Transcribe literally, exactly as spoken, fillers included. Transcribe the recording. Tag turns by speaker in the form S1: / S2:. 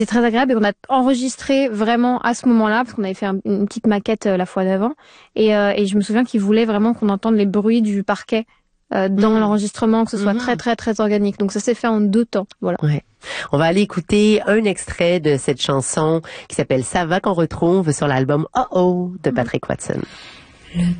S1: C'est très agréable et on a enregistré vraiment à ce moment-là parce qu'on avait fait un, une petite maquette euh, la fois d'avant et, euh, et je me souviens qu'il voulait vraiment qu'on entende les bruits du parquet euh, dans mmh. l'enregistrement, que ce soit mmh. très très très organique. Donc ça s'est fait en deux temps. Voilà.
S2: Ouais. On va aller écouter un extrait de cette chanson qui s'appelle Ça va qu'on retrouve sur l'album Oh Oh de Patrick Watson.
S3: Le